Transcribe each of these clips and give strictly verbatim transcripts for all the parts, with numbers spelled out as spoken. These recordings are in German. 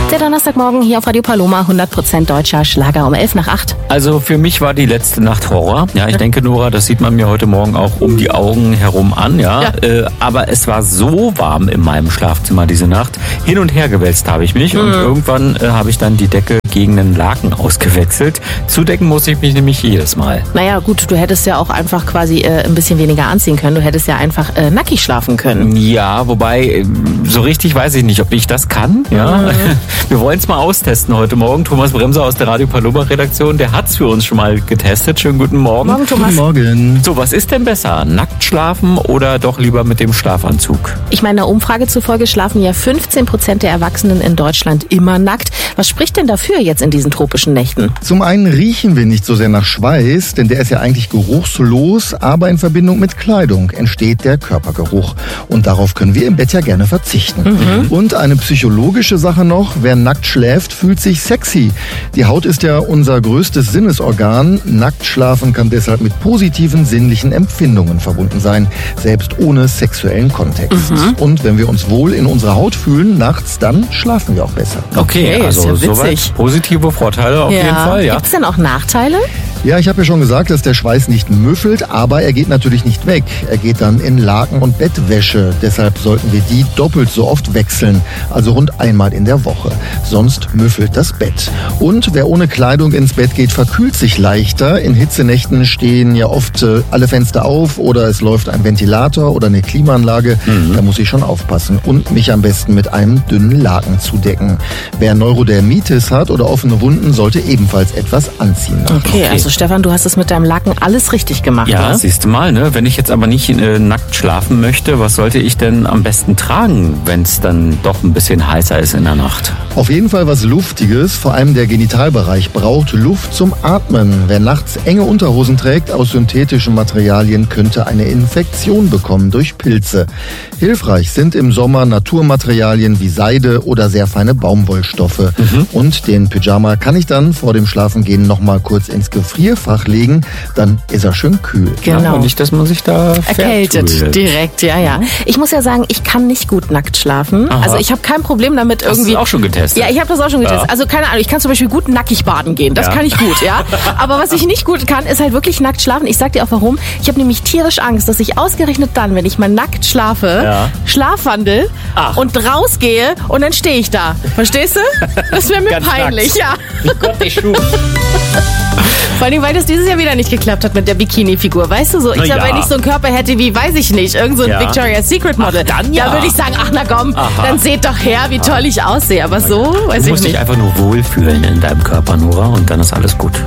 Der Donnerstagmorgen hier auf Radio Paloma, hundert Prozent deutscher Schlager um elf nach acht. Also für mich war die letzte Nacht Horror. Ja, ich denke, Nora, das sieht man mir heute Morgen auch um die Augen herum an. Ja, Ja. Äh, aber es war so warm in meinem Schlafzimmer diese Nacht. Hin und her gewälzt habe ich mich Mhm. und irgendwann äh, habe ich dann die Decke gegen einen Laken ausgewechselt. Zudecken muss ich mich nämlich jedes Mal. Naja gut, du hättest ja auch einfach quasi äh, ein bisschen weniger anziehen können. Du hättest ja einfach äh, nackig schlafen können. Ja, wobei, äh, so richtig weiß ich nicht, ob ich das kann. Ja, Mhm. wir wollen es mal austesten heute Morgen. Thomas Bremser aus der Radio Paloma Redaktion, der hat's für uns schon mal getestet. Schönen guten Morgen. Morgen, Thomas. Guten Morgen. So, was ist denn besser? Nackt schlafen oder doch lieber mit dem Schlafanzug? Ich meine, einer Umfrage zufolge schlafen ja fünfzehn Prozent der Erwachsenen in Deutschland immer nackt. Was spricht denn dafür jetzt in diesen tropischen Nächten? Zum einen riechen wir nicht so sehr nach Schweiß, denn der ist ja eigentlich geruchslos, aber in Verbindung mit Kleidung entsteht der Körpergeruch. Und darauf können wir im Bett ja gerne verzichten. Und eine psychologische Sache noch, wer nackt schläft, fühlt sich sexy. Die Haut ist ja unser größtes Sinnesorgan. Nackt schlafen kann deshalb mit positiven sinnlichen Empfindungen verbunden sein, selbst ohne sexuellen Kontext. Und wenn wir uns wohl in unserer Haut fühlen nachts, dann schlafen wir auch besser. Okay, Okay, also ist ja soweit witzig. positive Vorteile auf jeden Fall, ja. Gibt es denn auch Nachteile? Ja, ich habe ja schon gesagt, dass der Schweiß nicht müffelt, aber er geht natürlich nicht weg. Er geht dann in Laken und Bettwäsche. Deshalb sollten wir die doppelt so oft wechseln, also rund einmal in der Woche. Sonst müffelt das Bett. Und wer ohne Kleidung ins Bett geht, verkühlt sich leichter. In Hitzenächten stehen ja oft äh, alle Fenster auf oder es läuft ein Ventilator oder eine Klimaanlage. Da muss ich schon aufpassen und mich am besten mit einem dünnen Laken zudecken. Wer Neurodermitis hat oder offene Wunden, sollte ebenfalls etwas anziehen. nachts. Okay, also Stefan, du hast es mit deinem Laken alles richtig gemacht, Ja, ne? siehst du mal, ne? Wenn ich jetzt aber nicht äh, nackt schlafen möchte, was sollte ich denn am besten tragen, wenn es dann doch ein bisschen heißer ist in der Nacht? Auf jeden Fall was Luftiges, vor allem der Genitalbereich braucht Luft zum Atmen. Wer nachts enge Unterhosen trägt aus synthetischen Materialien, könnte eine Infektion bekommen durch Pilze. Hilfreich sind im Sommer Naturmaterialien wie Seide oder sehr feine Baumwollstoffe. Und den Pyjama kann ich dann vor dem Schlafengehen noch mal kurz ins Gefrierfach legen, dann ist er schön kühl. Ja, Genau. und nicht, dass man sich da Erkältet, vertut. direkt, ja, ja. Ich muss ja sagen, ich kann nicht gut nackt schlafen. Aha. Also ich habe kein Problem damit Hast du irgendwie... es auch schon getestet? Ja, ich habe das auch schon getestet. Ja. Also keine Ahnung, ich kann zum Beispiel gut nackig baden gehen. Das Ja. kann ich gut, ja. Aber was ich nicht gut kann, ist halt wirklich nackt schlafen. Ich sag dir auch warum. Ich habe nämlich tierisch Angst, dass ich ausgerechnet dann, wenn ich mal nackt schlafe, Ja. schlafwandel Ach. und rausgehe und dann stehe ich da. Verstehst du? Das wäre mir Ganz peinlich, nackt. ja. Wie Gott, ich schuf. Vor allem, weil das dieses Jahr wieder nicht geklappt hat mit der Bikini-Figur. Weißt du so, ich Na glaube, ja. wenn ich so einen Körper hätte wie, weiß ich nicht, irgend so ein Ja. Victoria's Secret Model, Ach, dann ja. da würde ich sagen, ach na komm, Aha. dann seht doch her, wie toll ich aussehe. Aber so, weiß Du ich musst dich nicht. einfach nur wohlfühlen in deinem Körper, Nora, und dann ist alles gut.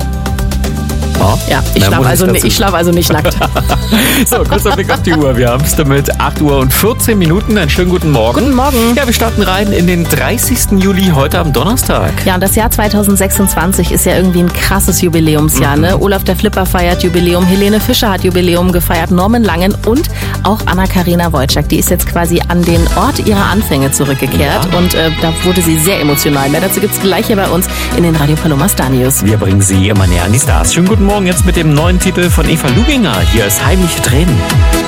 Ja, ich Mehr schlafe muss also, dazu ni- ich schlaf also nicht nackt. So, kurzer Blick auf die Uhr. Wir haben es damit acht Uhr und vierzehn Minuten. Einen schönen guten Morgen. Guten Morgen. Ja, wir starten rein in den dreißigsten Juli, heute am Donnerstag. Ja, und das Jahr zweitausendsechsundzwanzig ist ja irgendwie ein krasses Jubiläumsjahr, Mhm. ne? Olaf der Flipper feiert Jubiläum, Helene Fischer hat Jubiläum gefeiert, Norman Langen und auch Anna-Karina Wojcik. Die ist jetzt quasi an den Ort ihrer Anfänge zurückgekehrt Ja. und äh, da wurde sie sehr emotional. Mehr dazu gibt's gleich hier bei uns in den Radio Paloma Star News. Wir bringen Sie immer näher an die Stars. Schönen guten Morgen jetzt mit dem neuen Titel von Eva Luginger. Hier ist Heimliche Tränen.